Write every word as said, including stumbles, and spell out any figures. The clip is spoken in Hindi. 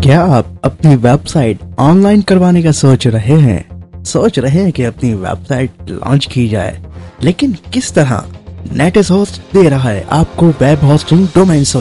क्या आप अपनी वेबसाइट ऑनलाइन करवाने का सोच रहे हैं सोच रहे हैं कि अपनी वेबसाइट लॉन्च की जाए, लेकिन किस तरह? नेटिस होस्ट दे रहा है आपको वेब होस्टिंग डोमेन